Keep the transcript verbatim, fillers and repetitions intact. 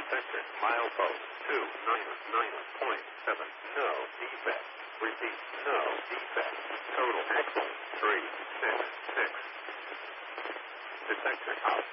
detected. Milepost two nine nine point seven. No defect. Repeat. No defect. Total axle three six six. Detected out.